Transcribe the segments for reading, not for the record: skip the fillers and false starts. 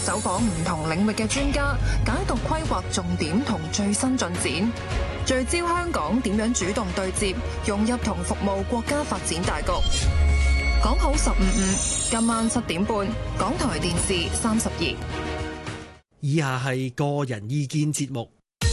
走訪唔同領域嘅專家，解讀規劃重點同最新進展，聚焦香港點樣主動對接，融入同服務國家發展大局。講好1055，今晚7點半，港台電視32。 以下係個人意見節目，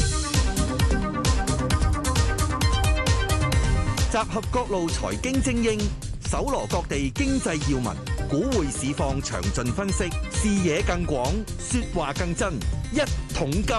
集合各路財經精英，搜羅各地經濟要聞，股匯市況詳盡分析，視野更廣，說話更真。一桶金，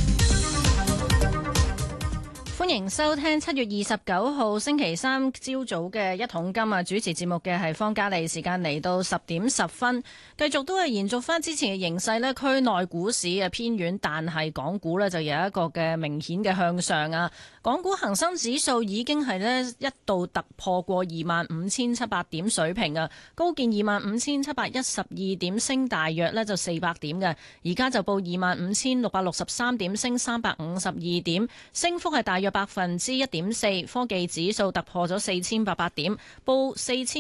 歡迎收聽7月29號星期三朝早嘅一桶金啊！主持節目嘅係方嘉莉，時間嚟到10點10分，繼續都係延續翻之前嘅形勢呢，區內股市啊偏軟，但係港股呢就有一個嘅明顯嘅向上啊！港股恒生指數已經係呢一度突破過25,700點水平啊，高見25,712點，升大約呢就400點嘅，而家就報25,663點，升352點，升幅係大約1.4%。科技指數突破咗4,800點，報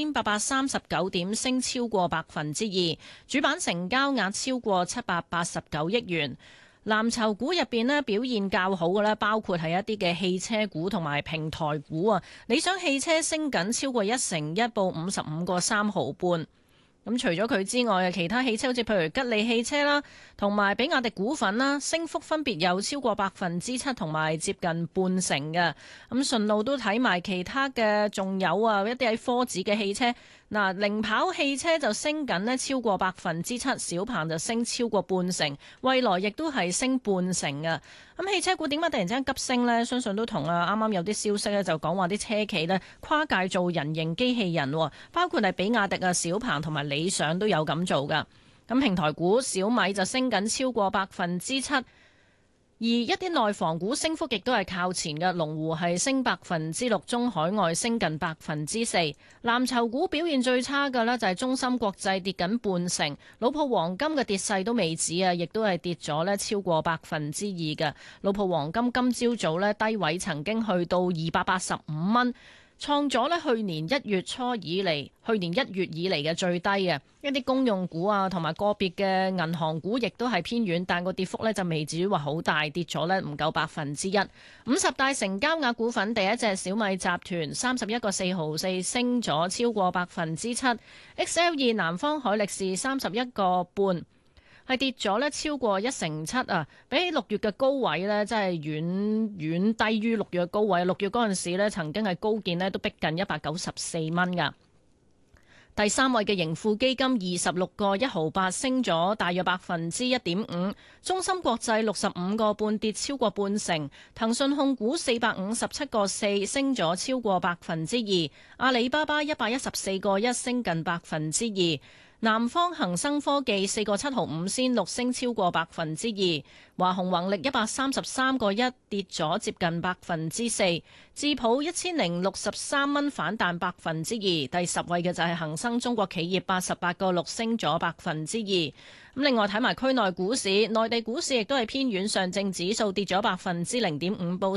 4,839點，升超過2%。主板成交額超過789億元。藍籌股入邊呢，表現較好嘅呢，包括係一啲嘅汽車股同埋平台股啊。理想汽車升緊超過1成1，報55.3毫半。咁除咗佢之外嘅其他汽車，好似譬如吉利汽車啦，同埋比亞迪股份啦，升幅分別有超過7%同埋接近半成嘅。咁順路都睇埋其他嘅，仲有啊一啲喺科指嘅汽車。嗱，零跑汽車就升緊呢超過7%，小鵬就升超過半成，蔚來亦都係升半成啊。咁汽車股點解突然之間急升呢？相信都同啱啱有啲消息呢，就講話啲車企呢跨界做人形機器人，包括係比亞迪啊、小鵬同埋理想都有咁做噶。咁平台股小米就升緊超過7%。而一啲內房股升幅亦都係靠前嘅，龍湖係升6%，中海外升近4%。藍籌股表現最差嘅呢，就係中芯國際跌緊半成，老鋪黃金嘅跌勢都未止啊，亦都係跌咗呢超過2%嘅。老鋪黃金今朝早呢低位曾經去到285蚊。創咗呢去年1月以嚟嘅最低嘅。一啲公用股啊，同埋個別嘅銀行股亦都係偏軟，但個跌幅呢就未至於話好大，跌咗呢唔夠1%。50大成交額股份第一隻小米集團31個4毫4，升咗超過7%。XL2 南方海力士31個半。係跌咗呢超過1成7啊！比起6月嘅高位呢，真係遠低於6月嘅高位。6月嗰陣時呢，曾經係高見呢都逼近194蚊㗎。第三位嘅盈富基金26個1毫8，升咗大約1.5%。中芯國際65個半，跌超過半成。騰訊控股457個4，升咗超過2%。阿里巴巴114個1，升近2%。南方恒生科技4個7毫5仙6，升超過2%。華虹宏力133個1，跌咗接近4%。智普1063蚊，反彈2%。第10位嘅就係恒生中國企業88個6，升咗2%。咁另外睇埋區內股市，內地股市亦都係偏軟，上證指數跌咗0.5%，報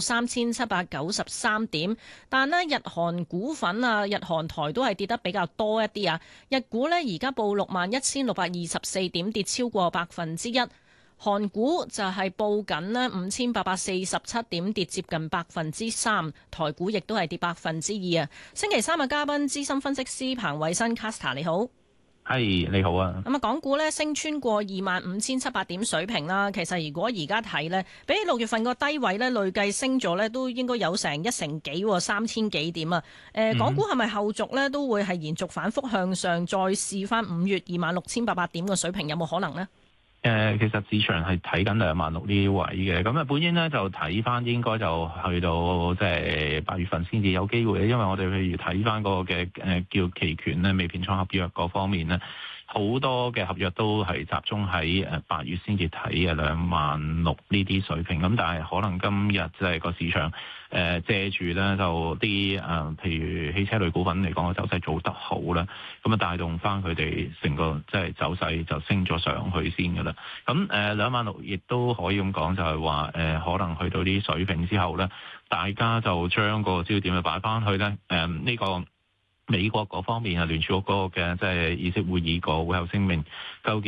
3793點。但呢日韓股份啊，日韓台都係跌得比較多一啲啊。日股呢而家報61,624點，跌超過1%。韓股就係報緊呢5,847點，跌接近3%。台股亦都係跌2%啊。星期三嘅嘉賓，資深分析師彭偉新 Castor， 你好。 係，你好啊。 咁啊，港股呢升穿過25,700點水平啦。其實如果而家睇呢，比起6月份個低位呢，累計升咗呢都應該有成1成幾，3000幾點啊。港股係咪後續呢都會係延續反覆向上，再試翻5月26,800點嘅水平，有冇可能呢？ 其實市場係睇緊26,000呢啲位嘅，咁啊本應咧就睇翻應該就去到即係8月份先至有機會，因為我哋譬如睇翻嗰個嘅叫期權咧、未平倉合約嗰方面咧，好多嘅合約都係集中喺8月先至睇嘅26,000呢啲水平，咁但係可能今日即係個市場借住咧就啲譬如汽車類股份嚟講嘅走勢做得好啦，咁啊帶動翻佢哋成個即係走勢就升咗上去先㗎啦。咁26,000亦都可以咁講，就係話可能去到啲水平之後咧，大家就將個焦點去擺翻去咧呢個美國嗰方面啊，聯儲局嗰個嘅即係議息會議個會後聲明究竟